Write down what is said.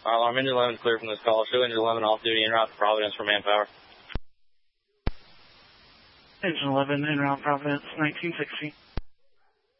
Alarm Engine 11 clear from this call. Show Engine 11 off duty en route to Providence for manpower. Engine 11 en route Providence, 1960.